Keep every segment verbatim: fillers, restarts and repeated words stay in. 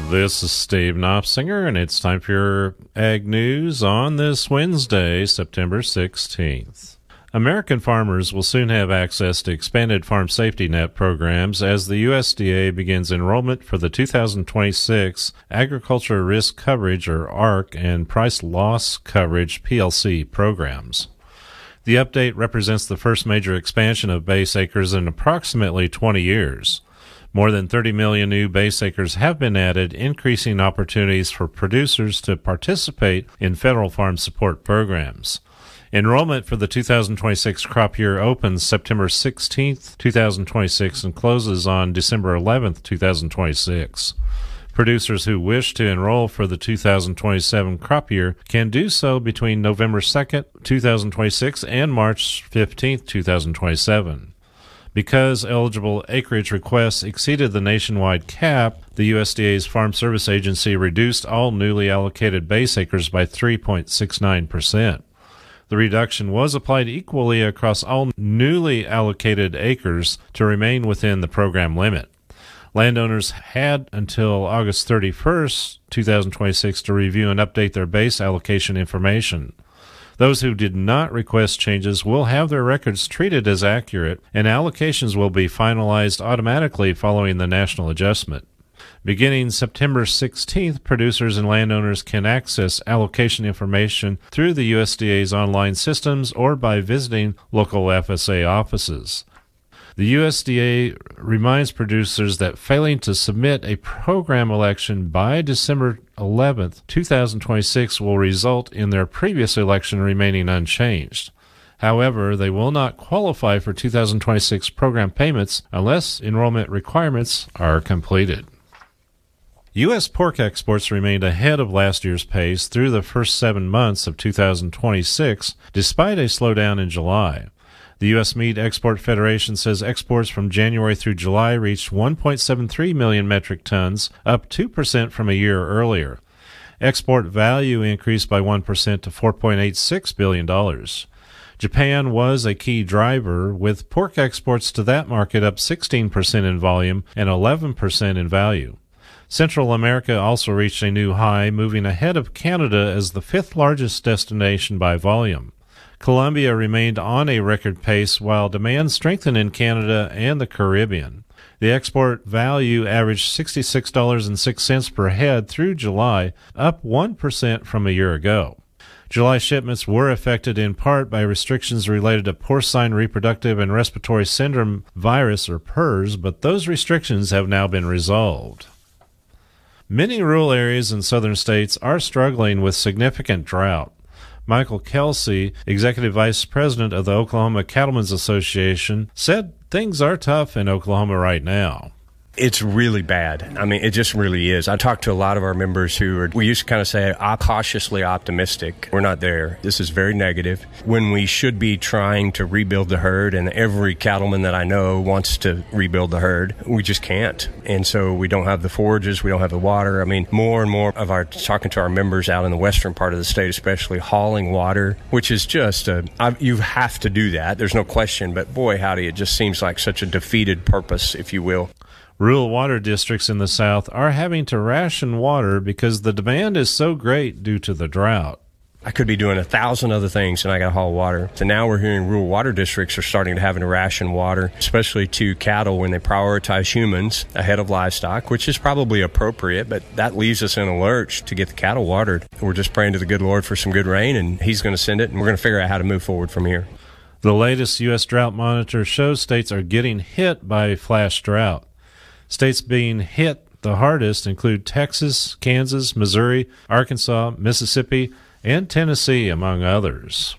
This is Steve Knopfsinger, and it's time for your Ag News on this Wednesday, September sixteenth. American farmers will soon have access to expanded Farm Safety Net programs as the U S D A begins enrollment for the two thousand twenty-six Agriculture Risk Coverage, or A R C, and Price Loss Coverage, P L C, programs. The update represents the first major expansion of base acres in approximately twenty years. More than thirty million new base acres have been added, increasing opportunities for producers to participate in federal farm support programs. Enrollment for the two thousand twenty-six crop year opens September sixteenth, two thousand twenty-six, and closes on December eleventh, two thousand twenty-six. Producers who wish to enroll for the two thousand twenty-seven crop year can do so between November second, two thousand twenty-six, and March fifteenth, two thousand twenty-seven. Because eligible acreage requests exceeded the nationwide cap, the U S D A's Farm Service Agency reduced all newly allocated base acres by three point six nine percent. The reduction was applied equally across all newly allocated acres to remain within the program limit. Landowners had until August thirty-first, two thousand twenty-six to review and update their base allocation information. Those who did not request changes will have their records treated as accurate, and allocations will be finalized automatically following the national adjustment. Beginning September sixteenth, producers and landowners can access allocation information through the U S D A's online systems or by visiting local F S A offices. The U S D A reminds producers that failing to submit a program election by December eleventh, two thousand twenty-six will result in their previous election remaining unchanged. However, they will not qualify for two thousand twenty-six program payments unless enrollment requirements are completed. U S pork exports remained ahead of last year's pace through the first seven months of two thousand twenty-six, despite a slowdown in July. The U S Meat Export Federation says exports from January through July reached one point seven three million metric tons, up two percent from a year earlier. Export value increased by one percent to four point eight six billion dollars. Japan was a key driver, with pork exports to that market up sixteen percent in volume and eleven percent in value. Central America also reached a new high, moving ahead of Canada as the fifth largest destination by volume. Colombia remained on a record pace while demand strengthened in Canada and the Caribbean. The export value averaged sixty-six dollars and six cents per head through July, up one percent from a year ago. July shipments were affected in part by restrictions related to porcine reproductive and respiratory syndrome virus, or PRRS, but those restrictions have now been resolved. Many rural areas in southern states are struggling with significant drought. Michael Kelsey, Executive Vice President of the Oklahoma Cattlemen's Association, said things are tough in Oklahoma right now. It's really bad. I mean, it just really is. I talked to a lot of our members who are, we used to kind of say, cautiously optimistic. We're not there. This is very negative. When we should be trying to rebuild the herd, and every cattleman that I know wants to rebuild the herd, we just can't. And so we don't have the forages, we don't have the water. I mean, more and more of our, talking to our members out in the western part of the state, especially hauling water, which is just, a, I, you have to do that. There's no question. But boy, howdy, it just seems like such a defeated purpose, if you will. Rural water districts in the South are having to ration water because the demand is so great due to the drought. I could be doing a thousand other things and I got to haul water. So now we're hearing rural water districts are starting to have to ration water, especially to cattle when they prioritize humans ahead of livestock, which is probably appropriate, but that leaves us in a lurch to get the cattle watered. We're just praying to the good Lord for some good rain, and He's going to send it, and we're going to figure out how to move forward from here. The latest U S Drought Monitor shows states are getting hit by flash drought. States being hit the hardest include Texas, Kansas, Missouri, Arkansas, Mississippi, and Tennessee, among others.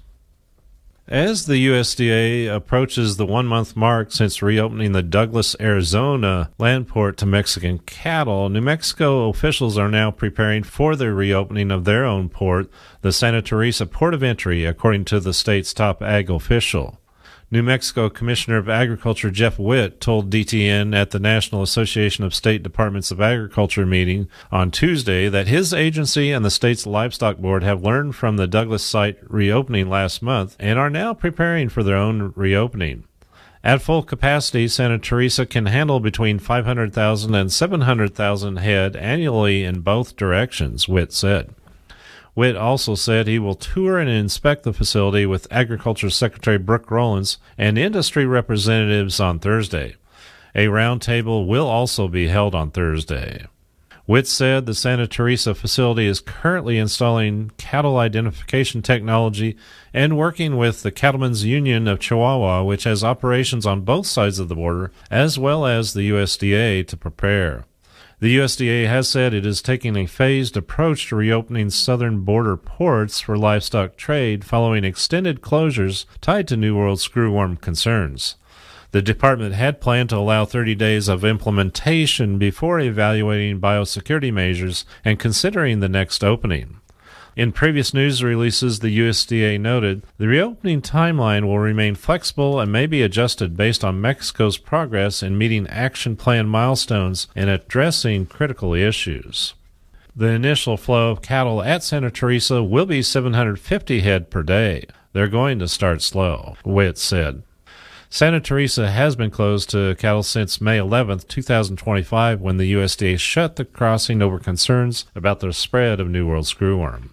As the U S D A approaches the one-month mark since reopening the Douglas, Arizona land port to Mexican cattle, New Mexico officials are now preparing for the reopening of their own port, the Santa Teresa Port of Entry, according to the state's top ag official. New Mexico Commissioner of Agriculture Jeff Witt told D T N at the National Association of State Departments of Agriculture meeting on Tuesday that his agency and the state's livestock board have learned from the Douglas site reopening last month and are now preparing for their own reopening. At full capacity, Santa Teresa can handle between five hundred thousand and seven hundred thousand head annually in both directions, Witt said. Witt also said he will tour and inspect the facility with Agriculture Secretary Brooke Rollins and industry representatives on Thursday. A roundtable will also be held on Thursday. Witt said the Santa Teresa facility is currently installing cattle identification technology and working with the Cattlemen's Union of Chihuahua, which has operations on both sides of the border, as well as the U S D A to prepare. The U S D A has said it is taking a phased approach to reopening southern border ports for livestock trade following extended closures tied to New World screwworm concerns. The department had planned to allow thirty days of implementation before evaluating biosecurity measures and considering the next opening. In previous news releases, the U S D A noted the reopening timeline will remain flexible and may be adjusted based on Mexico's progress in meeting action plan milestones and addressing critical issues. The initial flow of cattle at Santa Teresa will be seven hundred fifty head per day. They're going to start slow, Witt said. Santa Teresa has been closed to cattle since May eleventh, twenty twenty-five, when the U S D A shut the crossing over concerns about the spread of New World screwworm.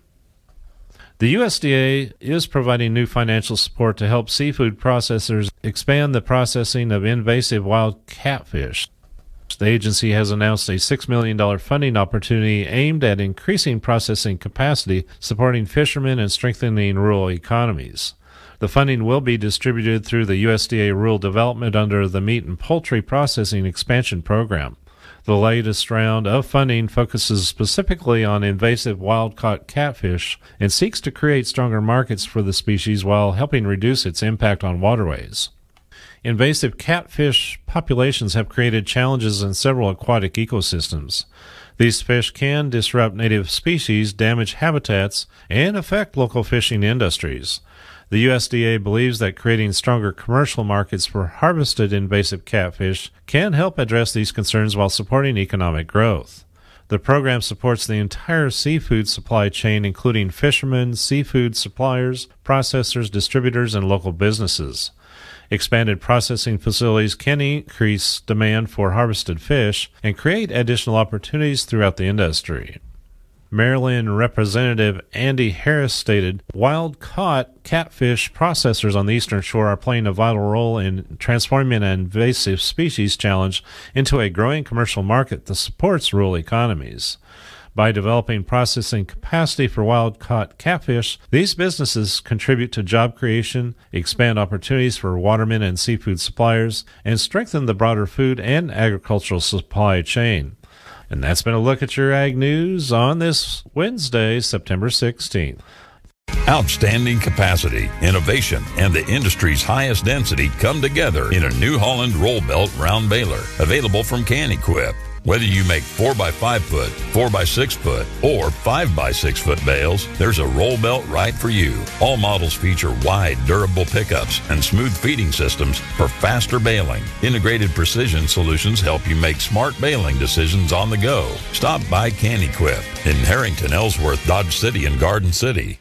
The U S D A is providing new financial support to help seafood processors expand the processing of invasive wild catfish. The agency has announced a six million dollars funding opportunity aimed at increasing processing capacity, supporting fishermen, and strengthening rural economies. The funding will be distributed through the U S D A Rural Development under the Meat and Poultry Processing Expansion Program. The latest round of funding focuses specifically on invasive wild-caught catfish and seeks to create stronger markets for the species while helping reduce its impact on waterways. Invasive catfish populations have created challenges in several aquatic ecosystems. These fish can disrupt native species, damage habitats, and affect local fishing industries. The U S D A believes that creating stronger commercial markets for harvested invasive catfish can help address these concerns while supporting economic growth. The program supports the entire seafood supply chain, including fishermen, seafood suppliers, processors, distributors, and local businesses. Expanded processing facilities can increase demand for harvested fish and create additional opportunities throughout the industry. Maryland Representative Andy Harris stated, wild-caught catfish processors on the Eastern Shore are playing a vital role in transforming an invasive species challenge into a growing commercial market that supports rural economies. By developing processing capacity for wild-caught catfish, these businesses contribute to job creation, expand opportunities for watermen and seafood suppliers, and strengthen the broader food and agricultural supply chain. And that's been a look at your Ag News on this Wednesday, September sixteenth. Outstanding capacity, innovation, and the industry's highest density come together in a New Holland roll belt round baler, available from Can-Equip. Whether you make four by five foot, four by six foot, or five by six foot bales, there's a roll belt right for you. All models feature wide, durable pickups and smooth feeding systems for faster baling. Integrated precision solutions help you make smart baling decisions on the go. Stop by Can-Equip in Harrington, Ellsworth, Dodge City, and Garden City.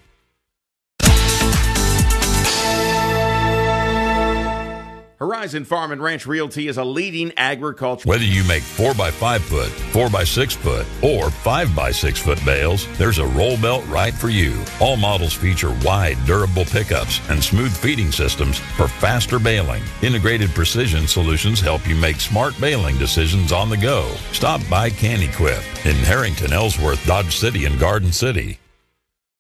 Horizon Farm and Ranch Realty is a leading agriculture. Whether you make four by five foot, four by six foot, or five by six foot bales, there's a roll belt right for you. All models feature wide, durable pickups and smooth feeding systems for faster baling. Integrated precision solutions help you make smart baling decisions on the go. Stop by Can-Equip in Harrington, Ellsworth, Dodge City, and Garden City.